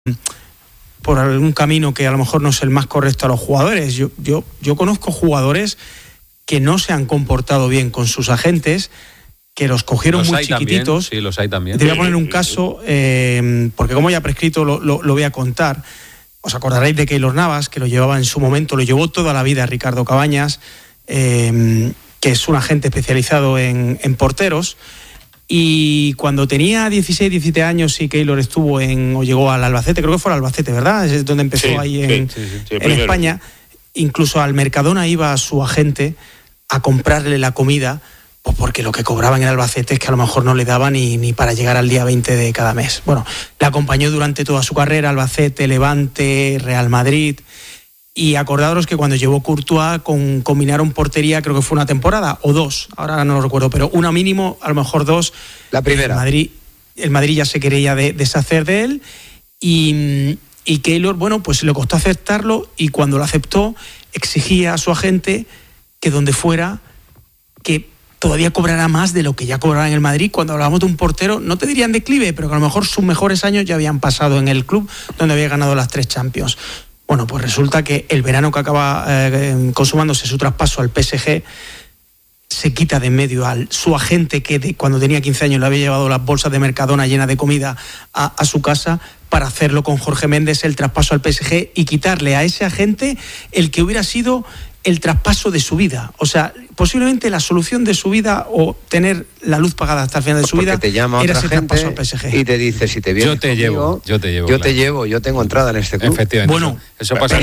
por algún camino que a lo mejor no es el más correcto a los jugadores. Yo conozco jugadores que no se han comportado bien con sus agentes, que los cogieron muy chiquititos. También, sí, los hay también. Te voy a poner un caso, porque como ya prescrito lo voy a contar. Os acordaréis de Keylor Navas, que lo llevaba en su momento, lo llevó toda la vida Ricardo Cabañas, que es un agente especializado en porteros. Y cuando tenía 16, 17 años y Keylor llegó al Albacete, creo que fue al Albacete, ¿verdad? Es donde empezó en España. Incluso al Mercadona iba su agente a comprarle la comida, pues porque lo que cobraban en Albacete es que a lo mejor no le daba ni para llegar al día 20 de cada mes. Bueno, le acompañó durante toda su carrera, Albacete, Levante, Real Madrid. Y acordaros que cuando llevó Courtois combinaron portería, creo que fue una temporada o dos, ahora no lo recuerdo, pero una mínimo, a lo mejor dos. La primera. El Madrid ya se quería deshacer de él y Keylor, bueno, pues le costó aceptarlo, y cuando lo aceptó exigía a su agente que donde fuera, que todavía cobrará más de lo que ya cobraba en el Madrid. Cuando hablábamos de un portero, no te dirían declive, pero que a lo mejor sus mejores años ya habían pasado en el club donde había ganado las 3 Champions. Bueno, pues resulta que el verano que acaba consumándose su traspaso al PSG, se quita de en medio a su agente que cuando tenía 15 años le había llevado las bolsas de Mercadona llenas de comida a su casa, para hacerlo con Jorge Méndez, el traspaso al PSG, y quitarle a ese agente el que hubiera sido el traspaso de su vida. O sea, posiblemente la solución de su vida, o tener la luz pagada hasta el final de su vida, te llama era otra ese gente traspaso al PSG. Y te dice, si te vienes conmigo, yo te llevo, yo tengo entrada en este club. Efectivamente. Bueno, eso pasa.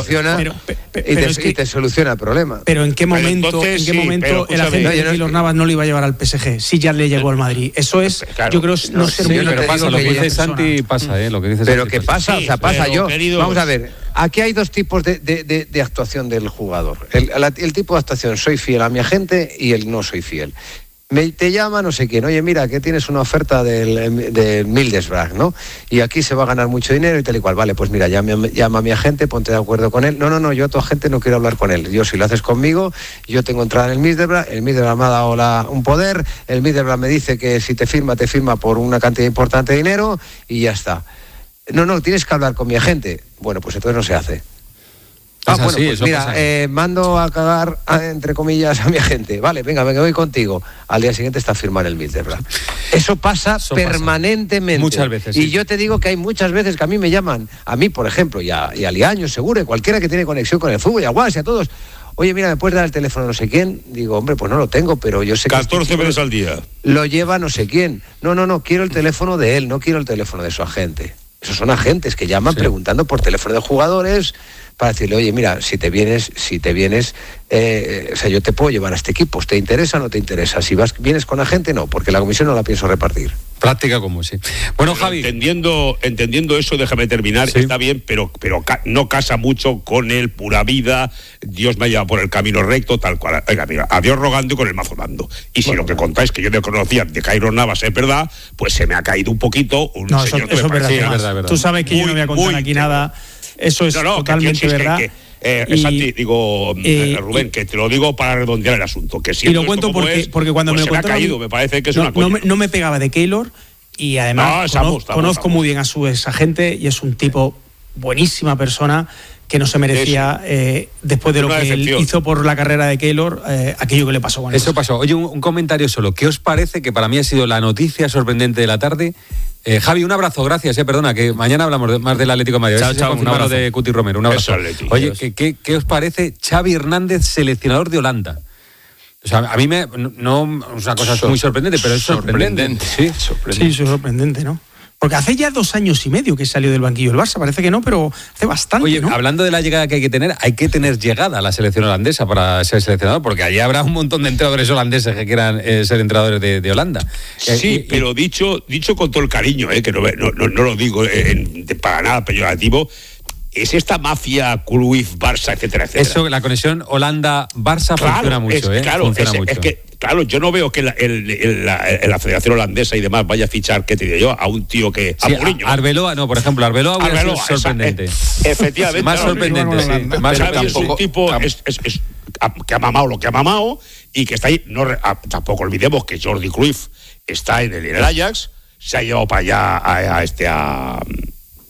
Y te soluciona el problema. Pero ¿en qué momento, el agente de Keylor Navas no le iba a llevar al PSG si ya le llegó al Madrid? Eso es, claro, yo creo, no ser muy... Pero pasa, lo que dice Santi pasa, lo que dice Santi. Pero ¿qué pasa? O sea, pasa yo. Vamos a ver, aquí hay dos tipos de actuación del jugador. El tipo de actuación, soy fiel a mi agente, y el no soy fiel. Te llama no sé quién, oye, mira, que tienes una oferta del Middlesbrough, ¿no? Y aquí se va a ganar mucho dinero y tal y cual. Vale, pues mira, llama a mi agente, ponte de acuerdo con él. No, yo a tu agente no quiero hablar con él. Yo, si lo haces conmigo, yo tengo entrada en el Middlesbrough me ha dado un poder, el Middlesbrough me dice que si te firma por una cantidad importante de dinero y ya está. No, tienes que hablar con mi agente. Bueno, pues entonces no se hace. Bueno, pues mira, mando a cagar, entre comillas, a mi agente. Vale, venga, voy contigo. Al día siguiente está firmado el Middlesbrough. Eso pasa permanentemente. Muchas veces. Y yo te digo que hay muchas veces que a mí me llaman, a mí, por ejemplo, y a Liaño, seguro, cualquiera que tiene conexión con el fútbol, y a Guas y a todos. Oye, mira, ¿me puedes dar el teléfono no sé quién? Digo, hombre, pues no lo tengo, pero yo sé que 14 veces al día. Lo lleva no sé quién. No, quiero el teléfono de él, no quiero el teléfono de su agente. Esos son agentes que llaman preguntando por teléfono de jugadores para decirle, oye, mira, si te vienes, o sea, yo te puedo llevar a este equipo, ¿te interesa o no te interesa? Si vienes con agente, no, porque la comisión no la pienso repartir. Práctica común, sí. Bueno, pero Javi. Entendiendo eso, déjame terminar, está bien, pero no casa mucho con el pura vida, Dios me ha llevado por el camino recto, tal cual. Oiga, mira, a Dios rogando y con el mazo dando. Y si lo que contáis que yo no conocía de Keylor Navas es verdad, pues se me ha caído un poquito un señor. Eso es verdad. Tú sabes que yo no voy a contar aquí nada. Eso es totalmente verdad. Santi, Rubén, que te lo digo para redondear el asunto. Que y lo cuento porque cuando pues me lo contó, caído, me parece que es una coña. No me pegaba de Keylor, y además conozco muy bien a su exagente, y es un tipo, buenísima persona, que no se merecía, después de lo que él hizo por la carrera de Keylor, aquello que le pasó con él. Eso pasó. Oye, un comentario solo. ¿Qué os parece, que para mí ha sido la noticia sorprendente de la tarde? Javi, un abrazo, gracias, perdona, que mañana hablamos más del Atlético de Madrid. Chao, un abrazo. De Cuti Romero, un abrazo. Oye, ¿qué os parece Xavi Hernández, seleccionador de Holanda? O sea, a mí no es una cosa muy sorprendente, pero es sorprendente. Sí, sorprendente, ¿no? Porque hace ya 2 años y medio que salió del banquillo del Barça, parece que no, pero hace bastante. Oye, ¿no? Hablando de la llegada que hay que tener llegada a la selección holandesa para ser seleccionador, porque allí habrá un montón de entrenadores holandeses que quieran ser entrenadores de Holanda. Sí, pero dicho con todo el cariño, que no lo digo para nada peyorativo, es esta mafia Cruyff, Barça, etcétera. Eso, la conexión Holanda-Barça funciona mucho, funciona mucho. Es que, claro, yo no veo que la Federación Holandesa y demás vaya a fichar, ¿qué te digo yo? A un tío que... Sí, Arbeloa, por ejemplo, Arbeloa hubiera sido sorprendente. Efectivamente. Más sorprendente, sí. Es un tipo que ha mamado lo que ha mamado y que está ahí. Tampoco olvidemos que Jordi Cruyff está en el Ajax, se ha llevado para allá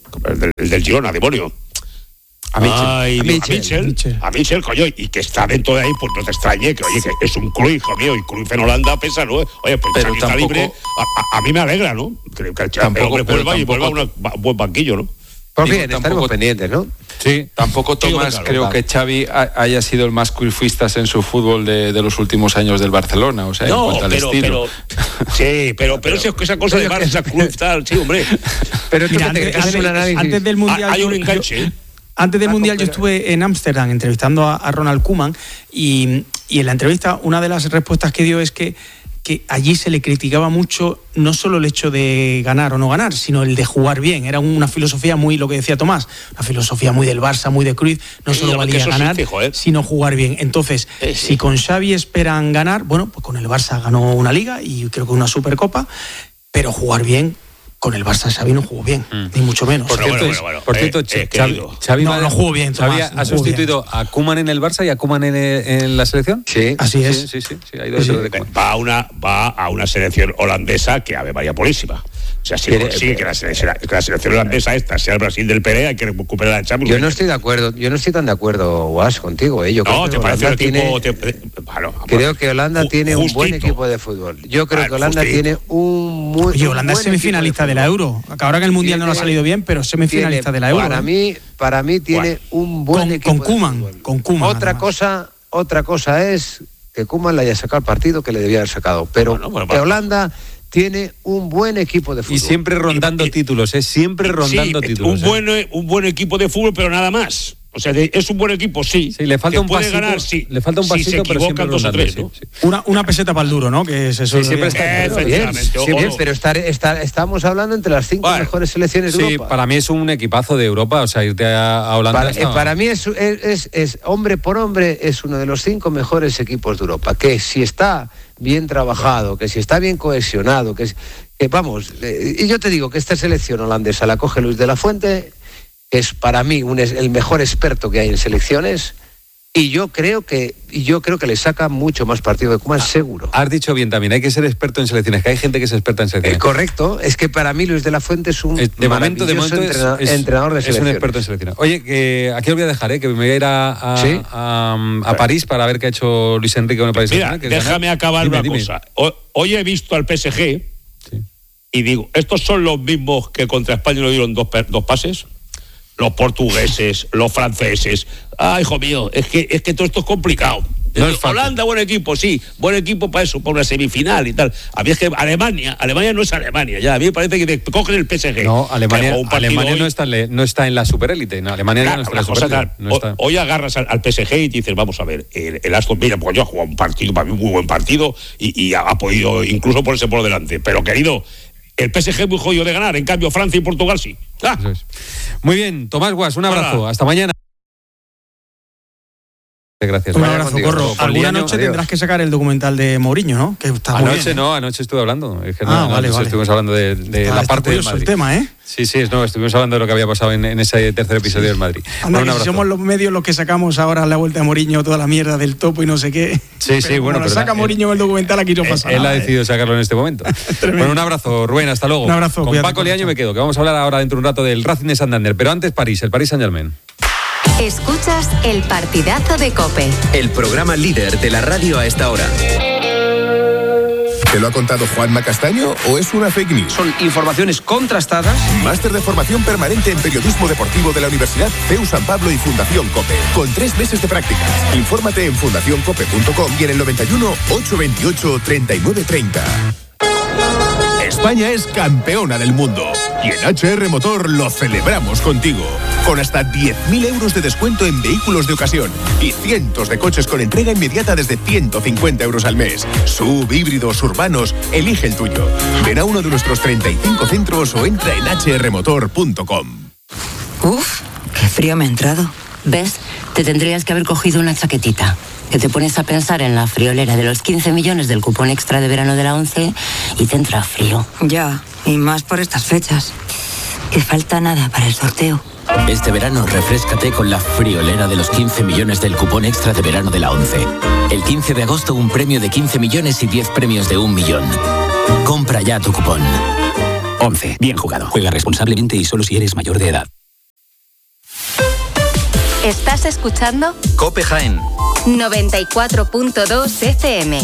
el del Girona, demonio. A Mitchell, coño, y que está dentro de ahí, pues no te extrañe, que oye, que es un Cruyff, hijo mío, y Cruyff en Holanda pesa, ¿no? Oye, pues Xavi está libre, a mí me alegra, ¿no? Creo que el hombre vuelva a un buen banquillo, ¿no? Pues bien, estaremos pendientes, ¿no? Sí, tampoco, Tomás, creo que Xavi haya sido el más cruyffista en su fútbol de los últimos años del Barcelona, o sea, en cuanto al estilo. Pero esa cosa de Barça, Cruyff, tal, sí, hombre. Pero antes del Mundial... Hay un enganche, Antes del Mundial yo estuve en Ámsterdam entrevistando a Ronald Koeman y en la entrevista una de las respuestas que dio es que allí se le criticaba mucho no solo el hecho de ganar o no ganar, sino el de jugar bien. Era una filosofía muy, lo que decía Tomás, una filosofía muy del Barça, muy de Cruyff, no solo valía ganar, sino jugar bien. Entonces, si con Xavi esperan ganar, bueno, pues con el Barça ganó una Liga y creo que una Supercopa, pero jugar bien... Con el Barça Xavi no jugó bien, ni mucho menos. Por cierto, Xavi no jugó bien, Xavi ha sustituido a Koeman en el Barça y a Koeman en la selección. Sí, así es. Sí, ha ido va a una selección holandesa que ave María Purísima. O sea, si consigue que la selección holandesa esta sea el Brasil del Pelé, hay que recuperar la Champions. Yo no estoy tan de acuerdo, Guas, contigo. Yo creo que Holanda creo que Holanda tiene un buen equipo de fútbol. Yo creo que Holanda tiene un muy Oye, Holanda es semifinalista de la Euro. Ahora que el Mundial no le ha salido bien, pero semifinalista de la Euro. Para mí tiene un buen equipo de fútbol. Con Koeman. Otra cosa es que Koeman le haya sacado el partido que le debía haber sacado. Pero que Holanda tiene un buen equipo de fútbol. Y siempre rondando títulos, siempre rondando títulos. Un buen equipo de fútbol, pero nada más. O sea, es un buen equipo, sí. Sí, le falta un pasito, ganar, sí. Le falta un pasito, si se pero siempre dos o tres, ¿no? Sí. Una peseta para el duro, ¿no? Que es eso. Sí, siempre está bien, pero estamos hablando entre las 5 mejores selecciones de Europa. Sí, para mí es un equipazo de Europa, o sea, irte a Holanda. Para mí es hombre por hombre, es uno de los 5 mejores equipos de Europa. Que si está bien trabajado, que si está bien cohesionado, y yo te digo que esta selección holandesa la coge Luis de la Fuente, es para mí el mejor experto que hay en selecciones, y yo creo que le saca mucho más partido de Koeman, seguro. Has dicho bien también, hay que ser experto en selecciones, que hay gente que es experta en selecciones. Correcto, es que para mí Luis de la Fuente es un entrenador de selecciones. Es un experto en selecciones. Oye, que aquí os voy a dejar, que me voy a ir a París para ver qué ha hecho Luis Enrique con el Paris Saint-Germain. Mira, déjame acabar una cosa. Hoy he visto al PSG y digo, ¿estos son los mismos que contra España le dieron dos pases? Los portugueses, los franceses. Hijo mío, es que todo esto es complicado. Holanda, buen equipo, sí, buen equipo para eso, para una semifinal y tal. A mí es que Alemania no es Alemania, ya a mí me parece que cogen el PSG. No, Alemania no está en la superélite, no, Alemania no está en la superélite. Hoy agarras al PSG y dices, vamos a ver, el Aston Villa, pues yo ha jugado un partido, para mí un muy buen partido, y ha podido incluso ponerse por delante, pero querido, el PSG es muy jodido de ganar, en cambio Francia y Portugal sí. Eso es. Muy bien, Tomás Guas, un abrazo, hasta mañana. Gracias. Un abrazo, Corro. Alguna noche tendrás que sacar el documental de Mourinho, ¿no? Que está anoche estuve hablando. Vale. Estuvimos hablando de la parte del Madrid. El tema, ¿eh? Sí, estuvimos hablando de lo que había pasado en ese tercer episodio del Madrid. Anda, si somos los medios los que sacamos ahora la vuelta de Mourinho, toda la mierda del topo y no sé qué. Sí, bueno. Pero saca Mourinho en el documental, aquí no pasa nada. Él ha decidido sacarlo en este momento. Bueno, un abrazo, Rubén, hasta luego. Un abrazo. Con Paco Liaño me quedo, que vamos a hablar ahora dentro de un rato del Racing de Santander. Pero antes el Paris Saint-Germain. Escuchas el partidazo de COPE. El programa líder de la radio a esta hora. ¿Te lo ha contado Juanma Castaño o es una fake news? Son informaciones contrastadas. Máster de formación permanente en periodismo deportivo de la Universidad CEU San Pablo y Fundación COPE. Con 3 meses de prácticas. Infórmate en fundacioncope.com y en el 91 828 3930. España es campeona del mundo y en HR Motor lo celebramos contigo. Con hasta 10.000 euros de descuento en vehículos de ocasión y cientos de coches con entrega inmediata desde 150 euros al mes. SUV, híbridos, urbanos, elige el tuyo. Ven a uno de nuestros 35 centros o entra en hrmotor.com. Uf, qué frío me ha entrado. ¿Ves? Te tendrías que haber cogido una chaquetita. Que te pones a pensar en la friolera de los 15 millones del cupón extra de verano de la 11 y te entra frío. Ya, y más por estas fechas. Que falta nada para el sorteo. Este verano refréscate con la friolera de los 15 millones del cupón extra de verano de la 11. El 15 de agosto un premio de 15 millones y 10 premios de 1 millón. Compra ya tu cupón. 11. Bien jugado. Juega responsablemente y solo si eres mayor de edad. ¿Estás escuchando? COPE Jaén 94.2 FM.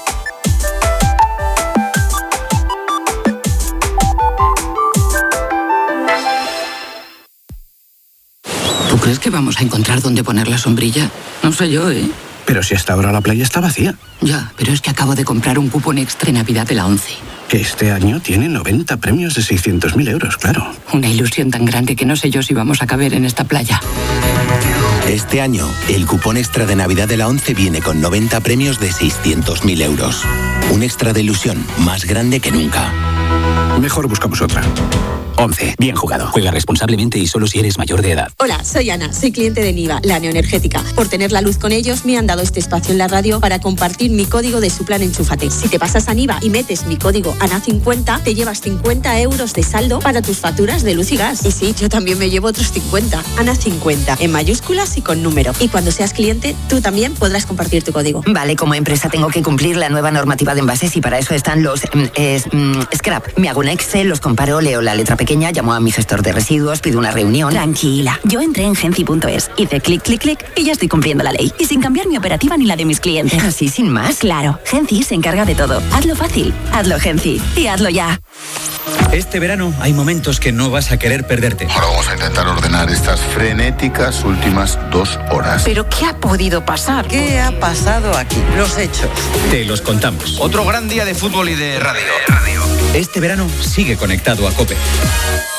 ¿Tú crees que vamos a encontrar dónde poner la sombrilla? No sé yo, ¿eh? Pero si hasta ahora la playa está vacía. Ya, pero es que acabo de comprar un cupón extra en Navidad de la 11. Que este año tiene 90 premios de 600.000 euros, claro. Una ilusión tan grande que no sé yo si vamos a caber en esta playa. Este año, el cupón extra de Navidad de la 11 viene con 90 premios de 600.000 euros. Un extra de ilusión más grande que nunca. Mejor buscamos otra. 11. Bien jugado. Juega responsablemente y solo si eres mayor de edad. Hola, soy Ana, soy cliente de Niva, la neoenergética. Por tener la luz con ellos, me han dado este espacio en la radio para compartir mi código de su plan Enchúfate. Si te pasas a Niva y metes mi código ANA50, te llevas 50 euros de saldo para tus facturas de luz y gas. Y sí, yo también me llevo otros 50. ANA50, en mayúsculas y con número. Y cuando seas cliente, tú también podrás compartir tu código. Vale, como empresa tengo que cumplir la nueva normativa de envases y para eso están los scrap. Me hago un Excel, los comparo, leo la letra pequeña, llamo a mi gestor de residuos, pido una reunión. Tranquila, yo entré en Genci.es, hice clic, clic, clic y ya estoy cumpliendo la ley. Y sin cambiar mi operativa ni la de mis clientes. ¿Así sin más? Claro, Genci se encarga de todo. Hazlo fácil, hazlo Genci y hazlo ya. Este verano hay momentos que no vas a querer perderte. Ahora vamos a intentar ordenar estas frenéticas últimas 2 horas. ¿Pero qué ha podido pasar? ¿Qué ha pasado aquí? Los hechos. Te los contamos. Otro gran día de fútbol y de radio. Este verano sigue conectado a COPE.